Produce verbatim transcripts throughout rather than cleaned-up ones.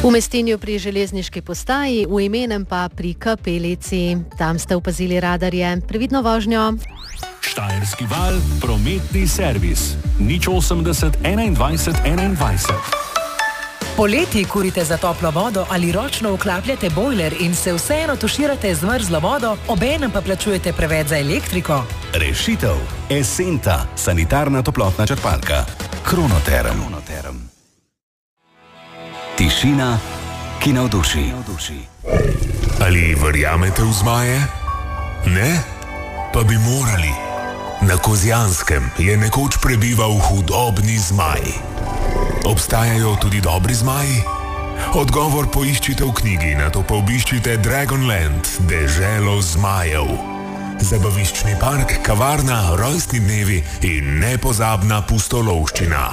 V Mestinju pri železniški postaji, v Imenem pa pri Kapelici. Tam ste opazili radarje. Previdno vožnjo. Štajerski val, prometni servis. nič osemdeset enaindvajset enaindvajset. Poleti kurite za toplo vodo ali ročno vklapljate bojler in se vseeno tuširate z mrzlo vodo, obenem pa plačujete preveč za elektriko? Rešitev. Esenta, sanitarna toplotna črpalka. Kronoterm. Tišina, ki navduši. Ali verjamete v zmaje? Ne? Pa bi morali. Na Kozjanskem je nekoč prebival hudobni zmaj. Obstajajo tudi dobri zmaji? Odgovor poiščite v knjigi, nato pa obiščite Dragonland, deželo zmajev. Zabaviščni park, kavarna, rojstni dnevi in nepozabna pustolovščina.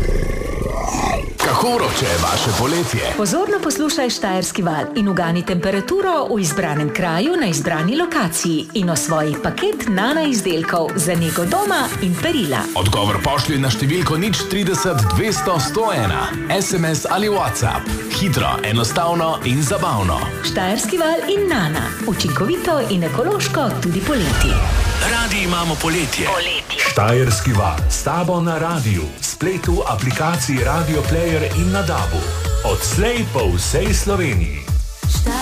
Kako vroče je vaše poletje? Pozorno poslušaj Štajerski val in ugani temperaturo v izbranem kraju na izbrani lokaciji in osvoji paket Nana izdelkov za nego doma in perila. Odgovor pošlji na številko nič trideset dvesto sto ena, es em es ali WhatsApp. Hitro, enostavno in zabavno. Štajerski val in Nana. Učinkovito in ekološko tudi poleti. Radi imamo poletje. Poletje. Štajerski val. S tabo na radiju, spletu, aplikaciji Radio Player in na dabu. Odslej po vsej Sloveniji.